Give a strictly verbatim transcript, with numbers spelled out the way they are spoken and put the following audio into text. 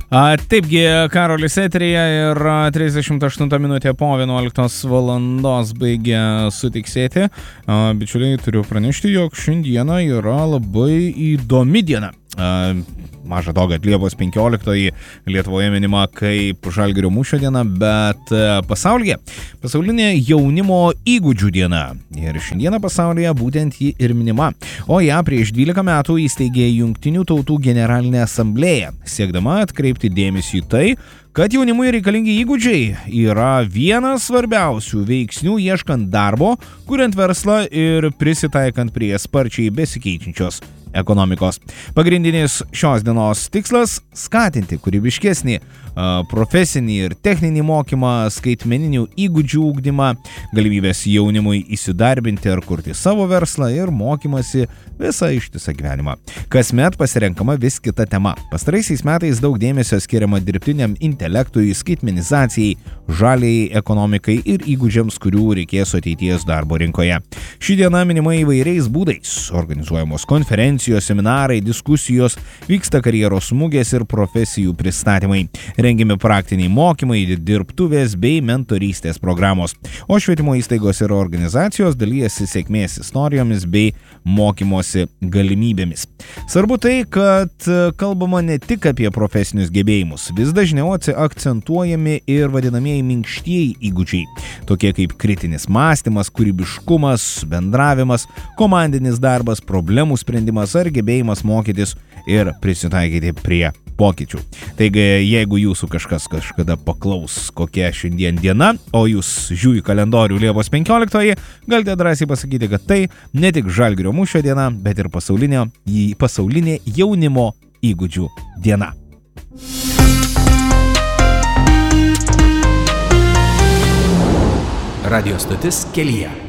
A, taipgi, Karolis eteryje ir trisdešimt aštunta minutė po vienuoliktos valandos baigia sutiksėti. A, bičiuliai, turiu pranešti, jog šiandieną yra labai įdomi diena. A, maža to, kad Liepos penkioliktoji Lietuvoje minima kaip Žalgirio mūšio diena, bet pasaulyje pasaulinė jaunimo įgūdžių diena. Ir šiandieną pasaulyje būtent ji ir minima. O ją prieš dvylika metų įsteigė Jungtinių tautų generalinė asamblėja, siekdama atkreipti dėmesį į tai, kad jaunimui reikalingi įgūdžiai yra vienas svarbiausių veiksnių ieškant darbo, kuriant verslą ir prisitaikant prie sparčiai besikeičiančios ekonomikos. Pagrindinis šios dienos tikslas – skatinti kūrybiškesnį profesinį ir techninį mokymą, skaitmeninių įgūdžių ugdymą, galimybės jaunimui įsidarbinti ar kurti savo verslą ir mokymasi visą ištisą gyvenimą. Kasmet pasirenkama vis kita tema. Pastaraisiais metais daug dėmesio skiriama dirbtiniam intelektui, skaitmenizacijai, žaliai ekonomikai ir įgūdžiams, kurių reikės ateities darbo rinkoje. Ši diena minima įvairiais būdais. Organizuojamos konferencijos, seminarai, diskusijos, vyksta karjeros mugės ir profesijų pristatymai. Rengiami praktiniai mokymai, dirbtuvės bei mentorystės programos. O švietimo įstaigos ir organizacijos dalyjasi sėkmės istorijomis bei mokymosi galimybėmis. Svarbu tai, kad kalbama ne tik apie profesinius gebėjimus, vis dažniau akcentuojami ir vadinamieji minkštieji įgūdžiai, tokie kaip kritinis mąstymas, kūrybiškumas, bendravimas, komandinis darbas, problemų sprendimas ar gebėjimas mokytis ir prisitaikyti prie pokyčių. Taigi, jeigu jūsų kažkas kažkada paklaus, kokia šiandien diena, o jūs žiūri kalendorių Liepos penkioliktoji, galite drąsiai pasakyti, kad tai ne tik Žalgirio mūšio diena, bet ir pasaulinė, pasaulinė jaunimo įgūdžių diena. Radio stotis Kelyje.